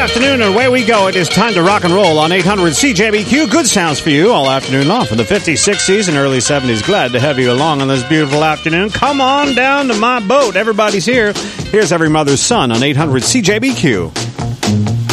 afternoon, and away we go. It is time to rock and roll on 800 CJBQ. Good sounds for you all afternoon long from the 50s, 60s, and early 70s. Glad to have you along on this beautiful afternoon. Come on down to my boat. Everybody's here. Here's Every Mother's Son on 800 CJBQ.